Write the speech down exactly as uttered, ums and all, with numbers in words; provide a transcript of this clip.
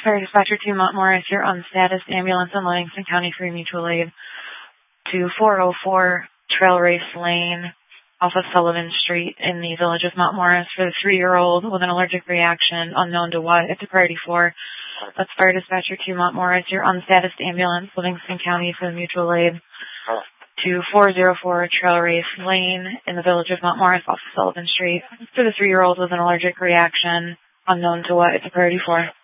Fire Dispatcher two Mount Morris, you're on status ambulance in Livingston County for mutual aid to four oh four Trail Race Lane off of Sullivan Street in the village of Mount Morris for the three-year-old with an allergic reaction unknown to what. It's a priority four. That's Fire Dispatcher two Mount Morris, you're on status ambulance Livingston County for the mutual aid to four oh four Trail Race Lane in the village of Mount Morris off of Sullivan Street for the three-year-old with an allergic reaction unknown to what. It's a priority four.